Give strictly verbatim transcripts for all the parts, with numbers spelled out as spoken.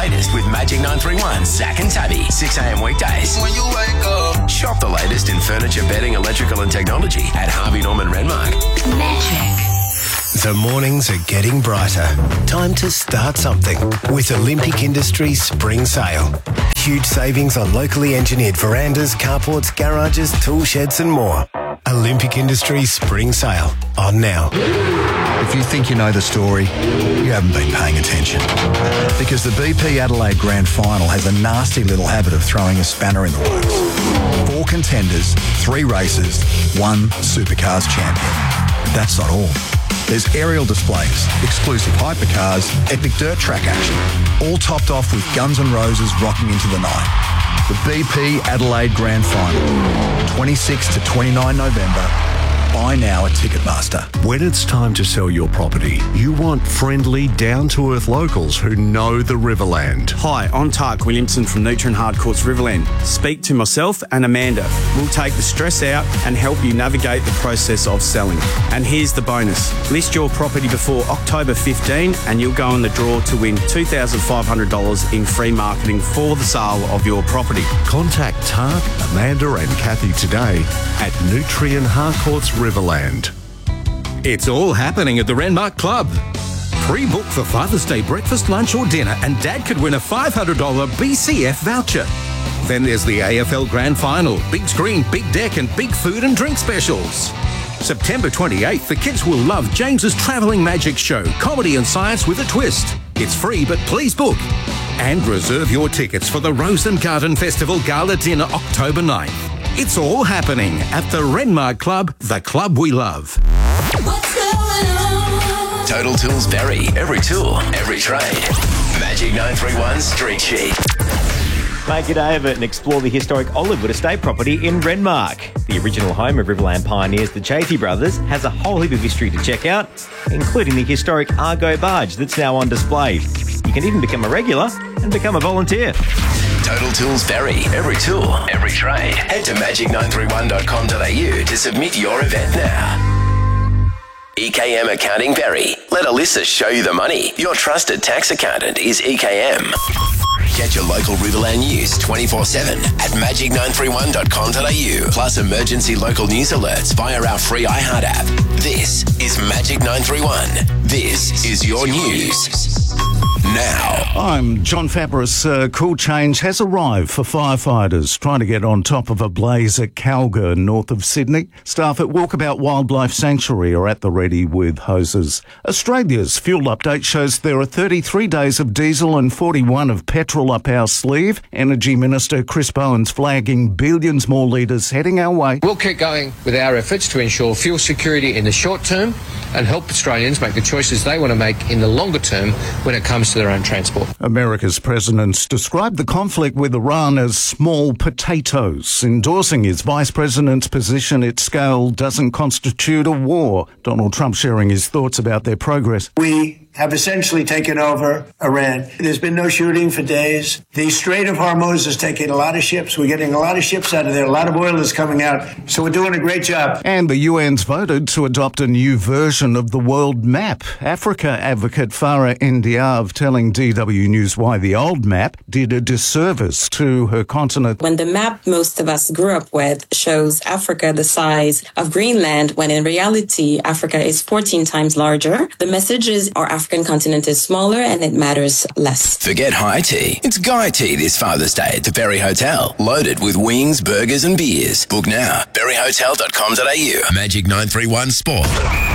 latest with Magic nine three one, Zach and Tabby, six a.m. weekdays. When you wake up. Shop the latest in furniture, bedding, electrical and technology at Harvey Norman Renmark. Magic. The mornings are getting brighter. Time to start something with Olympic Industries Spring Sale. Huge savings on locally engineered verandas, carports, garages, tool sheds and more. Olympic Industries Spring Sale. On now. If you think you know the story, you haven't been paying attention. Because the B P Adelaide Grand Final has a nasty little habit of throwing a spanner in the works. Four contenders, three races, one Supercars champion. That's not all. There's aerial displays, exclusive hypercars, epic dirt track action, all topped off with Guns N' Roses rocking into the night. The B P Adelaide Grand Final, twenty-sixth to twenty-ninth November. Buy now at Ticketmaster. When it's time to sell your property, you want friendly, down-to-earth locals who know the Riverland. Hi, I'm Tark Williamson from Nutrien Hardcourts Riverland. Speak to myself and Amanda. We'll take the stress out and help you navigate the process of selling. And here's the bonus. List your property before October fifteenth and you'll go in the draw to win two thousand five hundred dollars in free marketing for the sale of your property. Contact Tark, Amanda and Kathy today at Nutrien Hardcourts Riverland. It's all happening at the Renmark Club. Pre-book for Father's Day breakfast, lunch or dinner and Dad could win a five hundred dollars B C F voucher. Then there's the A F L Grand Final, big screen, big deck and big food and drink specials. September twenty-eighth, the kids will love James's Travelling Magic Show, comedy and science with a twist. It's free, but please book. And reserve your tickets for the Rose and Garden Festival Gala Dinner October ninth. It's all happening at the Renmark Club, the club we love. What's going on? Total Tools Berry. Every tool, every trade. Magic nine three one Street Sheet. Make it over and explore the historic Olivewood estate property in Renmark. The original home of Riverland pioneers, the Chaffee brothers, has a whole heap of history to check out, including the historic Argo barge that's now on display. You can even become a regular and become a volunteer. Total Tools Berry. Every tool, every trade. Head to magic nine three one dot com dot a u to submit your event now. E K M Accounting Berry. Let Alyssa show you the money. Your trusted tax accountant is E K M. Get your local Riverland news twenty-four seven at magic nine three one dot com dot a u. Plus emergency local news alerts via our free iHeart app. This is Magic nine three one. This is your news. Now. I'm John Fabris. Uh, cool change has arrived for firefighters trying to get on top of a blaze at Calga, north of Sydney. Staff at Walkabout Wildlife Sanctuary are at the ready with hoses. Australia's fuel update shows there are thirty-three days of diesel and forty-one of petrol up our sleeve. Energy Minister Chris Bowen's flagging billions more litres heading our way. We'll keep going with our efforts to ensure fuel security in the short term and help Australians make the choices they want to make in the longer term when it comes to their own transport. America's president described the conflict with Iran as small potatoes, endorsing his vice president's position its scale doesn't constitute a war. Donald Trump sharing his thoughts about their progress. We have essentially taken over Iran. There's been no shooting for days. The Strait of Hormuz has taken a lot of ships. We're getting a lot of ships out of there. A lot of oil is coming out. So we're doing a great job. And the U N's voted to adopt a new version of the world map. Africa advocate Farah Ndiaye telling D W News why the old map did a disservice to her continent. When the map most of us grew up with shows Africa the size of Greenland, when in reality Africa is fourteen times larger, the message is our African continent is smaller and it matters less. Forget high tea. It's Guy Tea this Father's Day at the Berry Hotel. Loaded with wings, burgers and beers. Book now. berry hotel dot com dot a u. Magic nine three one Sport.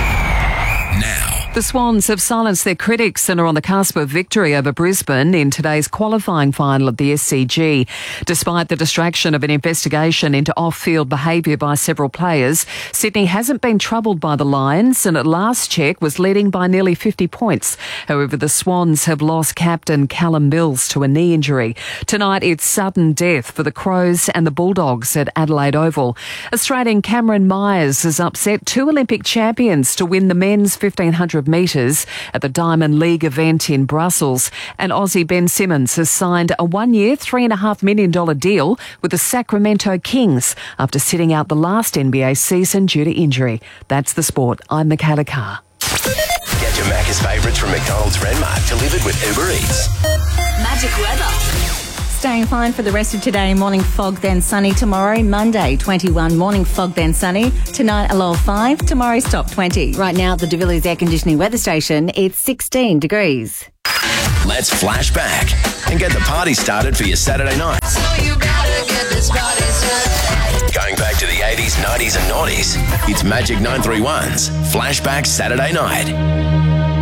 Now. The Swans have silenced their critics and are on the cusp of victory over Brisbane in today's qualifying final at the S C G. Despite the distraction of an investigation into off-field behaviour by several players, Sydney hasn't been troubled by the Lions and at last check was leading by nearly fifty points. However, the Swans have lost captain Callum Mills to a knee injury. Tonight it's sudden death for the Crows and the Bulldogs at Adelaide Oval. Australian Cameron Myers has upset two Olympic champions to win the men's fifteen hundred metres at the Diamond League event in Brussels. And Aussie Ben Simmons has signed a one-year, three point five million dollars deal with the Sacramento Kings after sitting out the last N B A season due to injury. That's the sport. I'm Michaela Carr. Get your Macca's favourites from McDonald's Renmark delivered with Uber Eats. Magic weather. Staying fine for the rest of today. Morning fog, then sunny tomorrow. Monday, twenty-one. Morning fog, then sunny. Tonight, a low of five. Tomorrow's top twenty. Right now at the De Villiers Air Conditioning Weather Station, it's sixteen degrees. Let's flash back and get the party started for your Saturday night. So you better get this party started. Going back to the eighties, nineties and noughties, it's Magic nine three one's Flashback Saturday Night.